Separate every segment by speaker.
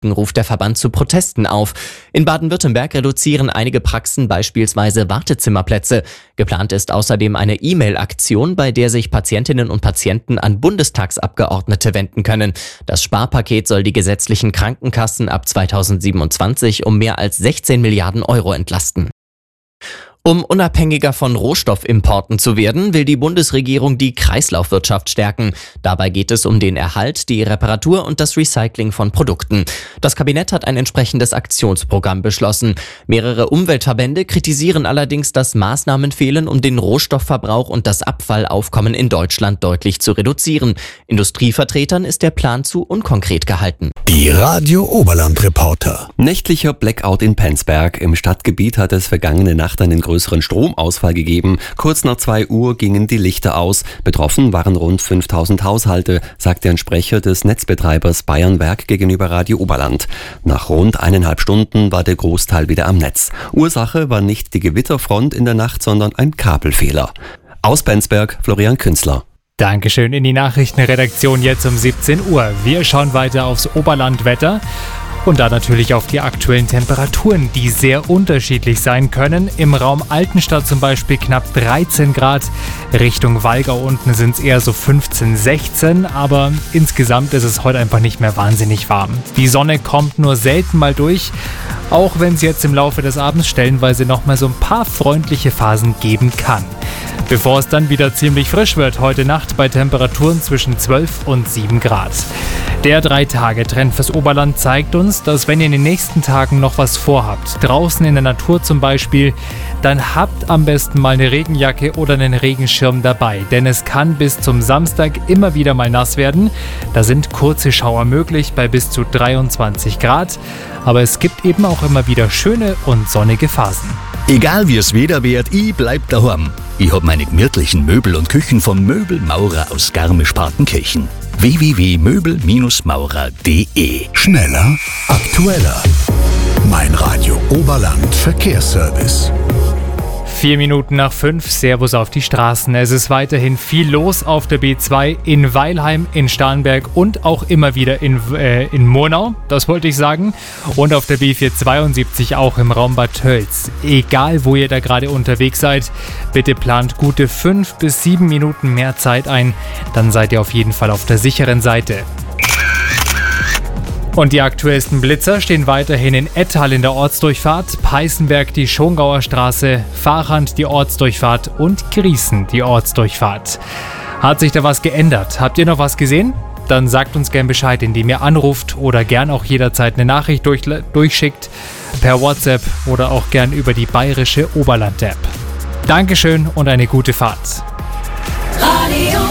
Speaker 1: ruft der Verband zu Protesten auf. In Baden-Württemberg reduzieren einige Praxen beispielsweise Wartezimmerplätze. Geplant ist außerdem eine E-Mail-Aktion, bei der sich Patientinnen und Patienten an Bundestagsabgeordnete wenden können. Das Sparpaket soll die gesetzlichen Krankenkassen ab 2027 um mehr als 16 Milliarden Euro entlasten. Um unabhängiger von Rohstoffimporten zu werden, will die Bundesregierung die Kreislaufwirtschaft stärken. Dabei geht es um den Erhalt, die Reparatur und das Recycling von Produkten. Das Kabinett hat ein entsprechendes Aktionsprogramm beschlossen. Mehrere Umweltverbände kritisieren allerdings, dass Maßnahmen fehlen, um den Rohstoffverbrauch und das Abfallaufkommen in Deutschland deutlich zu reduzieren. Industrievertretern ist der Plan zu unkonkret gehalten.
Speaker 2: Die Radio Oberland Reporter.
Speaker 3: Nächtlicher Blackout in Penzberg. Im Stadtgebiet hat es vergangene Nacht einen größeren Stromausfall gegeben. Kurz nach 2 Uhr gingen die Lichter aus. Betroffen waren rund 5000 Haushalte, sagte ein Sprecher des Netzbetreibers Bayernwerk gegenüber Radio Oberland. Nach rund 1,5 Stunden war der Großteil wieder am Netz. Ursache war nicht die Gewitterfront in der Nacht, sondern ein Kabelfehler. Aus Penzberg, Florian Künzler.
Speaker 4: Dankeschön. In die Nachrichtenredaktion jetzt um 17 Uhr. Wir schauen weiter aufs Oberlandwetter. Und da natürlich auf die aktuellen Temperaturen, die sehr unterschiedlich sein können. Im Raum Altenstadt zum Beispiel knapp 13 Grad. Richtung Wallgau unten sind es eher so 15, 16. Aber insgesamt ist es heute einfach nicht mehr wahnsinnig warm. Die Sonne kommt nur selten mal durch. Auch wenn es jetzt im Laufe des Abends stellenweise nochmal so ein paar freundliche Phasen geben kann. Bevor es dann wieder ziemlich frisch wird, heute Nacht bei Temperaturen zwischen 12 und 7 Grad. Der 3-Tage-Trend fürs Oberland zeigt uns, dass wenn ihr in den nächsten Tagen noch was vorhabt, draußen in der Natur zum Beispiel, dann habt am besten mal eine Regenjacke oder einen Regenschirm dabei. Denn es kann bis zum Samstag immer wieder mal nass werden. Da sind kurze Schauer möglich bei bis zu 23 Grad. Aber es gibt eben auch immer wieder schöne und sonnige Phasen.
Speaker 2: Egal wie es Wetter wird, ich bleib daheim. Ich hab meine gemütlichen Möbel und Küchen vom Möbelmaurer aus Garmisch-Partenkirchen. www.möbelmaurer.de. Schneller, aktueller. Mein Radio Oberland Verkehrsservice.
Speaker 4: 4 Minuten nach 5, Servus auf die Straßen. Es ist weiterhin viel los auf der B2 in Weilheim, in Starnberg und auch immer wieder in Murnau, das wollte ich sagen. Und auf der B472 auch im Raum Bad Tölz. Egal, wo ihr da gerade unterwegs seid, bitte plant gute 5 bis 7 Minuten mehr Zeit ein. Dann seid ihr auf jeden Fall auf der sicheren Seite. Und die aktuellsten Blitzer stehen weiterhin in Ettal in der Ortsdurchfahrt, Peißenberg die Schongauer Straße, Fahrhand die Ortsdurchfahrt und Griesen die Ortsdurchfahrt. Hat sich da was geändert? Habt ihr noch was gesehen? Dann sagt uns gern Bescheid, indem ihr anruft oder gern auch jederzeit eine Nachricht durchschickt, per WhatsApp oder auch gern über die bayerische Oberland-App. Dankeschön und eine gute Fahrt.
Speaker 5: Radio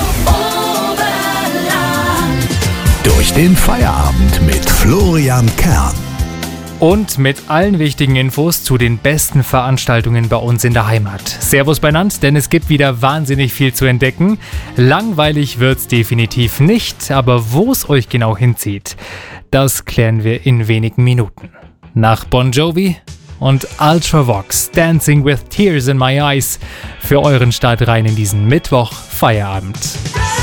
Speaker 2: Durch den Feierabend mit Florian Kern.
Speaker 4: Und mit allen wichtigen Infos zu den besten Veranstaltungen bei uns in der Heimat. Servus beinand, denn es gibt wieder wahnsinnig viel zu entdecken. Langweilig wird's definitiv nicht, aber wo es euch genau hinzieht, das klären wir in wenigen Minuten. Nach Bon Jovi und Ultravox, Dancing with Tears in My Eyes, für euren Start rein in diesen Mittwoch Feierabend.